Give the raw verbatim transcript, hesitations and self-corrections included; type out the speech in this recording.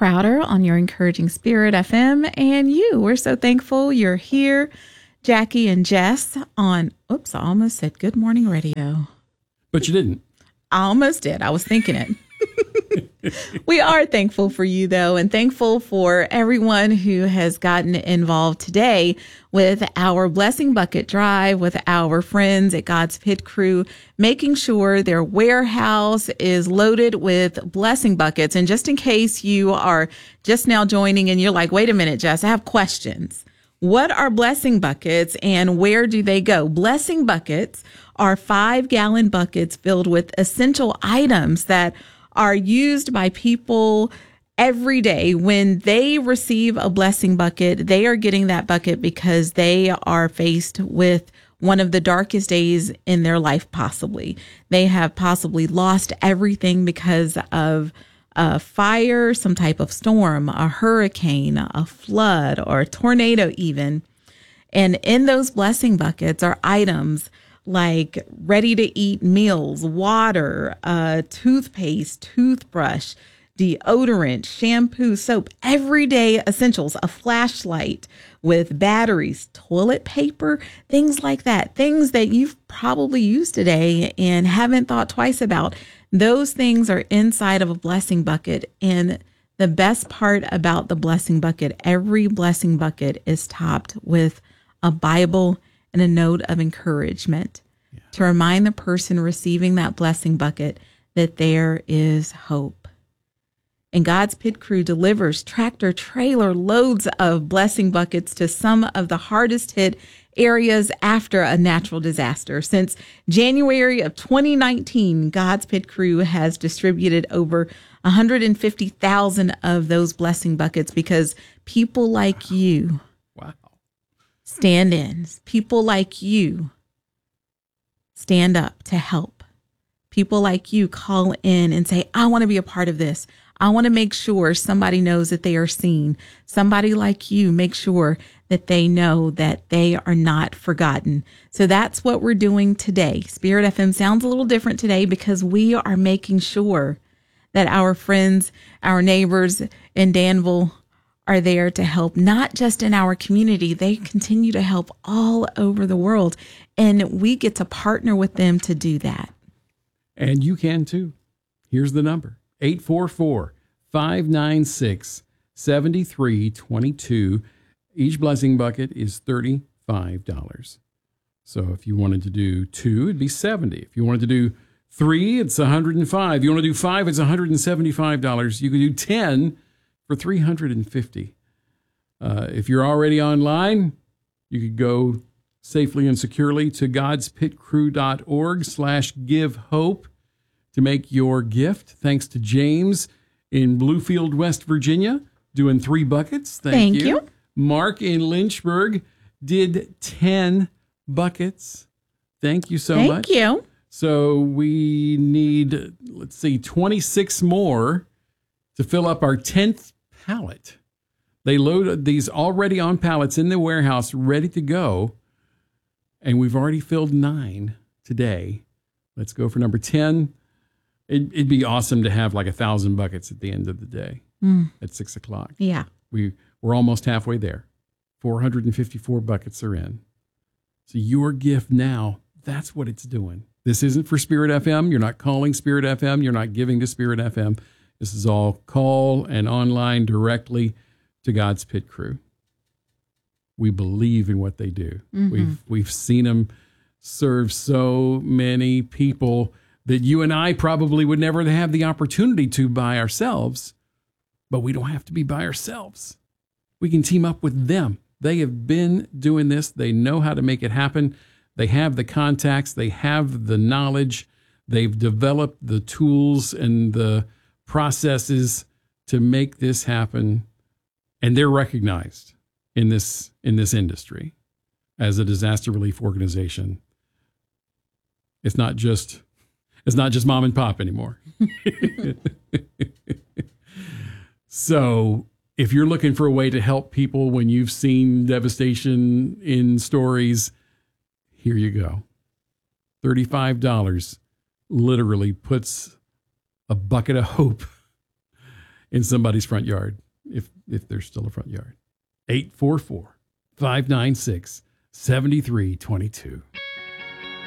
Crowder on your Encouraging Spirit F M, and you. We're so thankful you're here. Jackie and Jess on, oops, I almost said Good Morning Radio. But you didn't. I almost did. I was thinking it. We are thankful for you, though, and thankful for everyone who has gotten involved today with our Blessing Bucket Drive, with our friends at God's Pit Crew, making sure their warehouse is loaded with blessing buckets. And just in case you are just now joining and you're like, wait a minute, Jess, I have questions. What are blessing buckets and where do they go? Blessing buckets are five gallon buckets filled with essential items that are used by people every day. When they receive a blessing bucket, they are getting that bucket because they are faced with one of the darkest days in their life, possibly. They have possibly lost everything because of a fire, some type of storm, a hurricane, a flood, or a tornado even. And in those blessing buckets are items like ready-to-eat meals, water, uh, toothpaste, toothbrush, deodorant, shampoo, soap, everyday essentials, a flashlight with batteries, toilet paper, things like that, things that you've probably used today and haven't thought twice about. Those things are inside of a blessing bucket. And the best part about the blessing bucket, every blessing bucket is topped with a Bible and a note of encouragement yeah. to remind the person receiving that blessing bucket that there is hope. And God's Pit Crew delivers tractor trailer loads of blessing buckets to some of the hardest hit areas after a natural disaster. Since January of twenty nineteen, God's Pit Crew has distributed over one hundred fifty thousand of those blessing buckets because people like you wow. stand in. People like you stand up to help. People like you call in and say, I want to be a part of this. I want to make sure somebody knows that they are seen. Somebody like you make sure that they know that they are not forgotten. So that's what we're doing today. Spirit F M sounds a little different today because we are making sure that our friends, our neighbors in Danville are there to help, not just in our community. They continue to help all over the world, and we get to partner with them to do that. And you can too. Here's the number. eight four four, five nine six, seven three two two. Each blessing bucket is thirty-five dollars. So if you wanted to do two, it'd be seventy dollars. If you wanted to do three, it's one hundred five dollars. If you want to do five, it's one hundred seventy-five dollars. You could do ten for three hundred fifty dollars. Uh, if you're already online, you could go safely and securely to godspitcrew.org slash give hope to make your gift. Thanks to James in Bluefield, West Virginia, doing three buckets. Thank, Thank you. you. Mark in Lynchburg did ten buckets. Thank you so Thank much. Thank you. So we need, let's see, twenty-six more to fill up our tenth pallet. They loaded these already on pallets in the warehouse, ready to go. And we've already filled nine today. Let's go for number ten. It, it'd be awesome to have like a thousand buckets at the end of the day mm. at six o'clock. Yeah. We, we're almost halfway there. four hundred fifty-four buckets are in. So your gift now, that's what it's doing. This isn't for Spirit F M. You're not calling Spirit F M. You're not giving to Spirit F M. This is all call and online directly to God's Pit Crew. We believe in what they do. Mm-hmm. We've we've seen them serve so many people that you and I probably would never have the opportunity to by ourselves, but we don't have to be by ourselves. We can team up with them. They have been doing this. They know how to make it happen. They have the contacts. They have the knowledge. They've developed the tools and the processes to make this happen, and they're recognized in this in this industry as a disaster relief organization. It's not just it's not just mom and pop anymore. So if you're looking for a way to help people when you've seen devastation in stories, here you go. thirty-five dollars literally puts a bucket of hope in somebody's front yard, if if there's still a front yard. eight four four, five nine six, seven three two two.